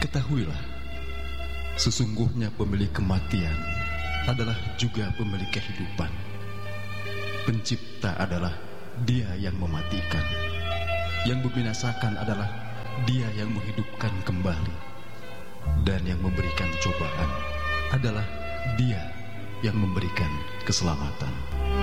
Ketahuilah, sesungguhnya pemilik kematian adalah juga pemilik kehidupan. Pencipta adalah Dia yang mematikan. Yang membinasakan adalah Dia yang menghidupkan kembali. Dan yang memberikan cobaan adalah Dia yang memberikan keselamatan.